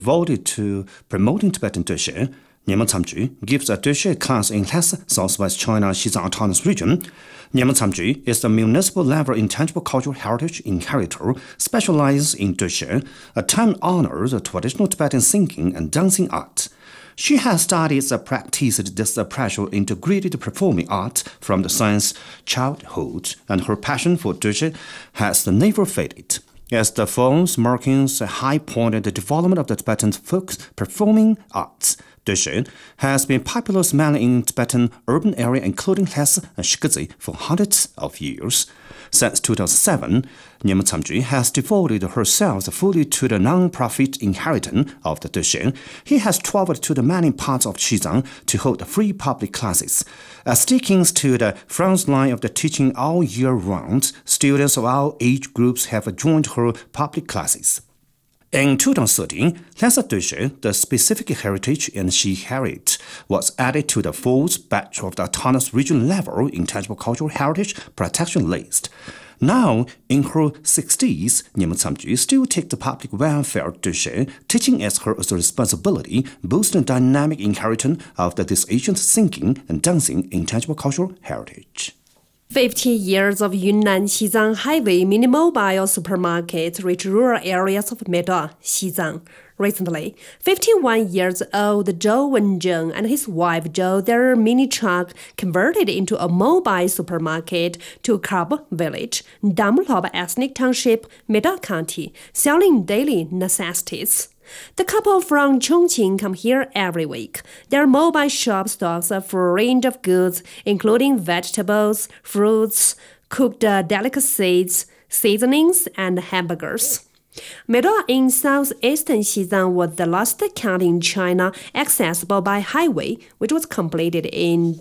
devoted to promoting Tibetan Dushe, Nyima Tsamju gives a Dushe class in Lhasa, Southwest China Xizang Autonomous Region. Nyima Tsamju is the municipal level intangible cultural heritage inheritor, specializes in Dushe, a time-honored traditional Tibetan singing and dancing art. She has studied and practiced this approach integrated performing art from the science childhood, and her passion for Dushe has never faded. As the film's markings a high point in the development of the Tibetan folk performing arts, Dushe has been popular mainly in Tibetan urban area including Lhasa and Shikadzi for hundreds of years. Since 2007, Nyima Tsamju has devoted herself fully to the non-profit inheritance of the Dushe. He has traveled to the many parts of Xizang to hold free public classes. Sticking to the front line of the teaching all year round, students of all age groups have joined her public classes. In 2013, Lhasa Dushe, the specific heritage and she heritage, was added to the fourth batch of the autonomous region level intangible cultural heritage protection list. Now, in her 60s, Nyima Tsamju still takes the public welfare Dushe, teaching as her responsibility, boosting dynamic inheritance of this ancient singing and dancing intangible cultural heritage. 50 years of Yunnan Xizang Highway mini-mobile supermarkets reach rural areas of Meida, Xizang. Recently, 51-years-old Zhou Wenzheng and his wife Zhou their mini truck converted into a mobile supermarket to Kaba Village, Damlob Ethnic Township, Meida County, selling daily necessities. The couple from Chongqing come here every week. Their mobile shop stocks a full range of goods, including vegetables, fruits, cooked delicacies, seasonings, and hamburgers. Meida in southeastern Xizang was the last county in China accessible by highway, which was completed in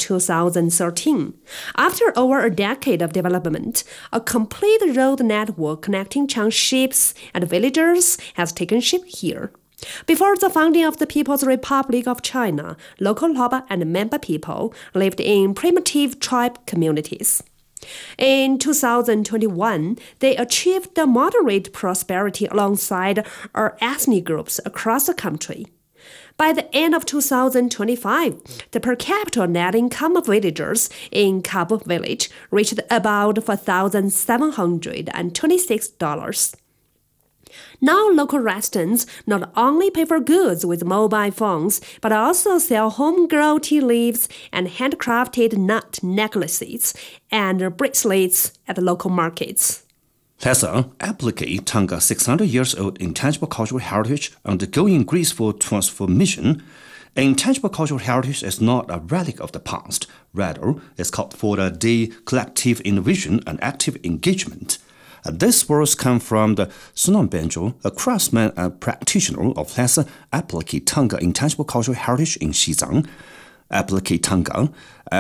2013. After over a decade of development, a complete road network connecting townships and villages has taken shape here. Before the founding of the People's Republic of China, local Lhoba and Memba people lived in primitive tribe communities. In 2021, they achieved moderate prosperity alongside our ethnic groups across the country. By the end of 2025, the per capita net income of villagers in Kaba Village reached about $4,726. Now local residents not only pay for goods with mobile phones, but also sell homegrown tea leaves and handcrafted nut necklaces and bracelets at local markets. Lhasa, Aplaki Tanga 600 years old intangible cultural heritage undergoing graceful transformation. Intangible cultural heritage is not a relic of the past. Rather, it's called for the collective innovation and active engagement. These words come from the Sunam Benjo, a craftsman and practitioner of Lhasa Aplaki Tanga intangible cultural heritage in Xizang. Aplaki Tanga,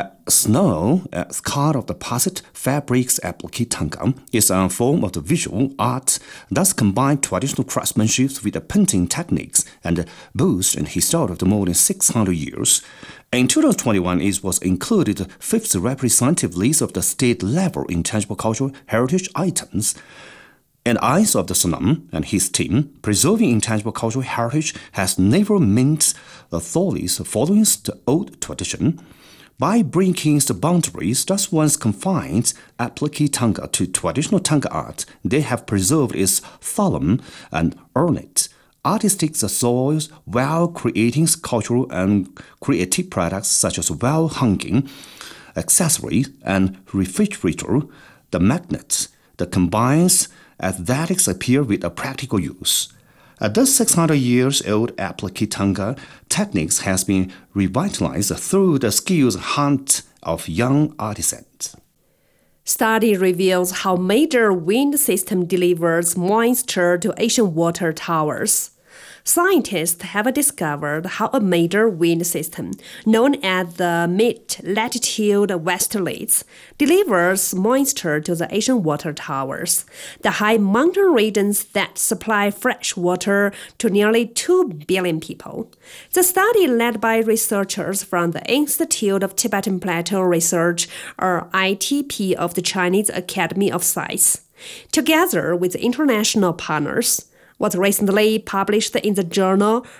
snow, scarred of the past fabrics Aplaki Tanga, is a form of the visual art that combines traditional craftsmanship with the painting techniques and boasts in history of more than 600 years. In 2021, it was included the fifth representative list of the state-level intangible cultural heritage items. In the eyes of the Sunam and his team, preserving intangible cultural heritage has never meant authorities following the old tradition. By breaking the boundaries that once confined Aplaki Tanga to traditional Tanga art, they have preserved its solemn and ornate artistic soils while creating cultural and creative products such as wall-hanging accessories and refrigerator, the magnets that combines aesthetics appeal with a practical use. This 600 years old Aplaki Tanga techniques has been revitalized through the skills hunt of young artisans. Study reveals how major wind system delivers moisture to ocean water towers. Scientists have discovered how a major wind system, known as the mid-latitude westerlies, delivers moisture to the ocean water towers, the high mountain regions that supply fresh water to nearly 2 billion people. The study, led by researchers from the Institute of Tibetan Plateau Research, or ITP, of the Chinese Academy of Science, together with international partners, was recently published in the journal